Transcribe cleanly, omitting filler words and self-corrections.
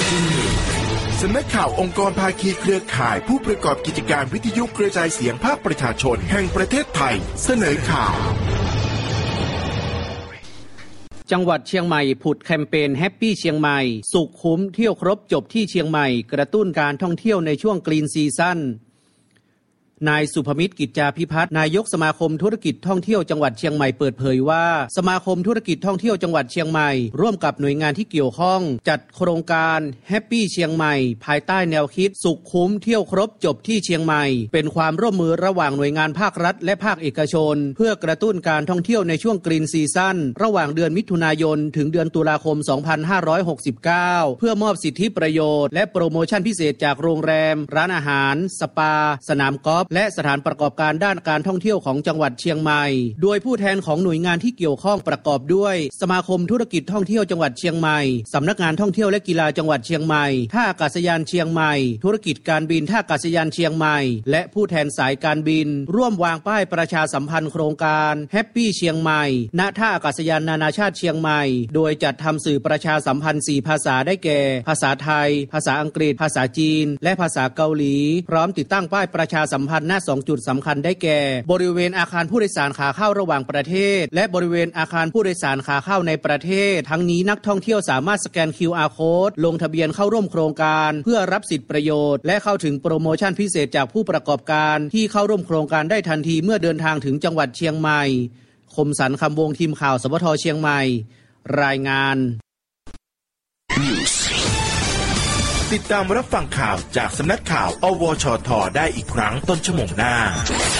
สำนักข่าวองค์กรภาคีเครือข่ายผู้ประกอบกิจการวิทยุกระจายเสียงภาคประชาชนแห่งประเทศไทยเสนอข่าวจังหวัดเชียงใหม่ผุดแคมเปญแฮปปี้เชียงใหม่สุขคุ้มเที่ยวครบจบที่เชียงใหม่กระตุ้นการท่องเที่ยวในช่วงกรีนซีซั่นนายสุภมิตรกิจจาภิพัฒน์นายกสมาคมธุรกิจท่องเที่ยวจังหวัดเชียงใหม่เปิดเผยว่าสมาคมธุรกิจท่องเที่ยวจังหวัดเชียงใหม่ร่วมกับหน่วยงานที่เกี่ยวข้องจัดโครงการแฮปปี้เชียงใหม่ภายใต้แนวคิดสุขคุ้มเที่ยวครบจบที่เชียงใหม่เป็นความร่วมมือระหว่างหน่วยงานภาครัฐและภาคเอกชนเพื่อกระตุ้นการท่องเที่ยวในช่วงกรีนซีซั่นระหว่างเดือนมิถุนายนถึงเดือนตุลาคม 2569 เพื่อมอบสิทธิประโยชน์และโปรโมชั่นพิเศษจากโรงแรมร้านอาหารสปาสนามกอล์ฟและสถานประกอบการด้านการท่องเที่ยวของจังหวัดเชียงใหม่โดยผู้แทนของหน่วยงานที่เกี่ยวข้องประกอบด้วยสมาคมธุรกิจท่องเที่ยวจังหวัดเชียงใหม่สำนักงานท่องเที่ยวและกีฬาจังหวัดเชียงใหม่ท่าอากาศยานเชียงใหม่ธุรกิจการบินท่าอากาศยานเชียงใหม่และผู้แทนสายการบินร่วมวางป้ายประชาสัมพันธ์โครงการแฮปปี้เชียงใหม่ณท่าอากาศยานนานาชาติเชียงใหม่โดยจัดทำสื่อประชาสัมพันธ์4ภาษาได้แก่ภาษาไทยภาษาอังกฤษภาษาจีนและภาษาเกาหลีพร้อมติดตั้งป้ายประชาสัมพันธ์ณ2จุดสำคัญได้แก่บริเวณอาคารผู้โดยสารขาเข้าระหว่างประเทศและบริเวณอาคารผู้โดยสารขาเข้าในประเทศทั้งนี้นักท่องเที่ยวสามารถสแกน QR Code ลงทะเบียนเข้าร่วมโครงการเพื่อรับสิทธิประโยชน์และเข้าถึงโปรโมชั่นพิเศษจากผู้ประกอบการที่เข้าร่วมโครงการได้ทันทีเมื่อเดินทางถึงจังหวัดเชียงใหม่คมสันต์คำวงทีมข่าวสวท.เชียงใหม่รายงานติดตามรับฟังข่าวจากสำนักข่าวอวชท.ได้อีกครั้งต้นชั่วโมงหน้า